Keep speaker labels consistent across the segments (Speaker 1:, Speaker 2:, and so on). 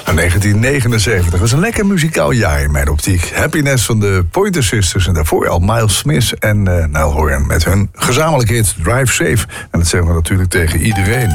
Speaker 1: 1979. Dat was een lekker muzikaal jaar in mijn optiek. Happiness van de Pointer Sisters. En daarvoor al Miles Smith en Niall Horan met hun gezamenlijke hit Drive Safe. En dat zeggen we natuurlijk tegen iedereen.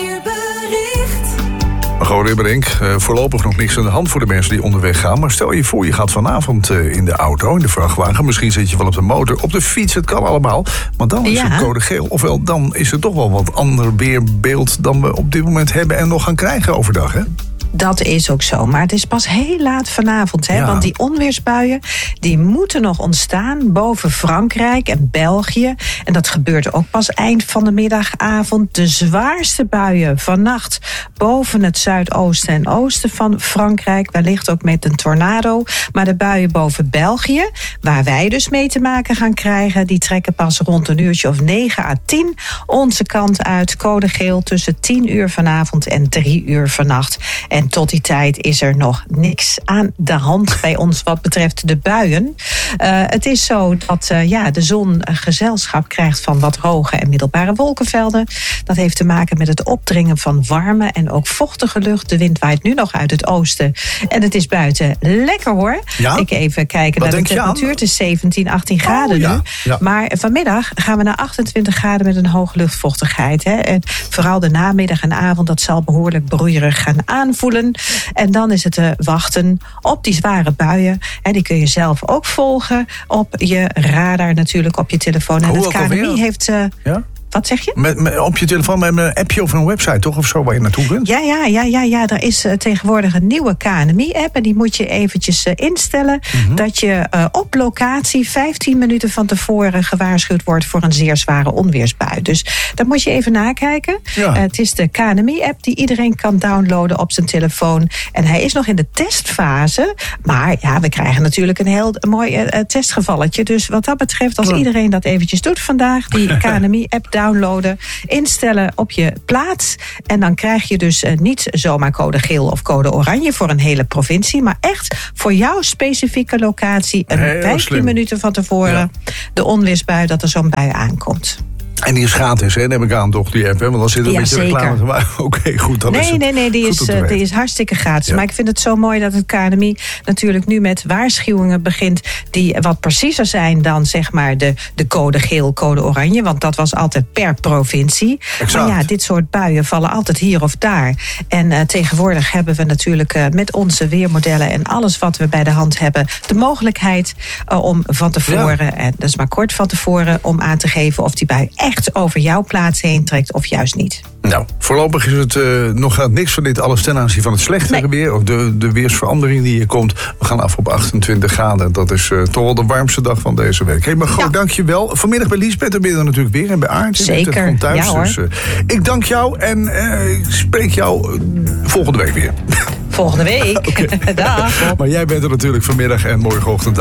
Speaker 1: Margot Ribberink, voorlopig nog niks aan de hand voor de mensen die onderweg gaan. Maar stel je voor, je gaat vanavond in de auto, in de vrachtwagen. Misschien zit je wel op de motor, op de fiets, het kan allemaal. Maar dan is het code geel. Ofwel, dan is het toch wel wat ander weerbeeld dan we op dit moment hebben en nog gaan krijgen overdag, hè?
Speaker 2: Dat is ook zo, maar het is pas heel laat vanavond. Hè? Ja. Want die onweersbuien die moeten nog ontstaan boven Frankrijk en België. En dat gebeurt ook pas eind van de middagavond. De zwaarste buien vannacht boven het zuidoosten en oosten van Frankrijk. Wellicht ook met een tornado. Maar de buien boven België, waar wij dus mee te maken gaan krijgen, die trekken pas rond een uurtje of 9 à 10 onze kant uit. Code geel tussen 10 uur vanavond en 3 uur vannacht. En tot die tijd is er nog niks aan de hand bij ons wat betreft de buien. Het is zo dat de zon gezelschap krijgt van wat hoge en middelbare wolkenvelden. Dat heeft te maken met het opdringen van warme en ook vochtige lucht. De wind waait nu nog uit het oosten. En het is buiten lekker hoor. Ja? Ik even kijken naar de temperatuur. Het is 17, 18 graden nu. Ja. Maar vanmiddag gaan we naar 28 graden met een hoge luchtvochtigheid. Hè. En vooral de namiddag en avond, dat zal behoorlijk broeierig gaan aanvoelen. En dan is het wachten op die zware buien. En die kun je zelf ook volgen op je radar natuurlijk, op je telefoon. En het KNMI heeft... Wat zeg je?
Speaker 1: Op je telefoon met een appje of een website, toch? Of zo, waar je naartoe kunt?
Speaker 2: Ja. Er is tegenwoordig een nieuwe KNMI-app. En die moet je eventjes instellen. Mm-hmm. Dat je op locatie 15 minuten van tevoren gewaarschuwd wordt voor een zeer zware onweersbui. Dus daar moet je even nakijken. Ja. Het is de KNMI-app die iedereen kan downloaden op zijn telefoon. En hij is nog in de testfase. Maar ja, we krijgen natuurlijk een heel mooi testgevalletje. Dus wat dat betreft, als iedereen dat eventjes doet vandaag, die KNMI-app downloaden, instellen op je plaats. En dan krijg je dus niet zomaar code geel of code oranje voor een hele provincie, maar echt voor jouw specifieke locatie een 15 minuten van tevoren de onweersbui dat er zo'n bui aankomt.
Speaker 1: En die is gratis, hè? Neem ik aan, toch, die app, hè? Want dan zit er een beetje reclame te maken. Oké, goed, dan is het.
Speaker 2: Nee, die is hartstikke gratis. Ja. Maar ik vind het zo mooi dat het KNMI natuurlijk nu met waarschuwingen begint die wat preciezer zijn dan zeg maar de code geel, code oranje. Want dat was altijd per provincie. Exact. Maar ja, dit soort buien vallen altijd hier of daar. En tegenwoordig hebben we natuurlijk met onze weermodellen en alles wat we bij de hand hebben, de mogelijkheid om van tevoren, en dat is maar kort van tevoren, om aan te geven of die bui echt over jouw plaats heen trekt of juist niet.
Speaker 1: Nou, voorlopig is het nog niks van dit alles ten aanzien van het slechtere weer. Of de weersverandering die hier komt. We gaan af op 28 graden. Dat is toch wel de warmste dag van deze week. Hey, maar goed, dank je wel. Vanmiddag bij Liesbeth en ben je er natuurlijk weer. En bij Aart.
Speaker 2: Zeker,
Speaker 1: thuis,
Speaker 2: ja hoor.
Speaker 1: Dus, ik dank jou en ik spreek jou volgende week weer.
Speaker 2: Volgende week.
Speaker 1: Okay. Dag. Maar jij bent er natuurlijk vanmiddag en morgenochtend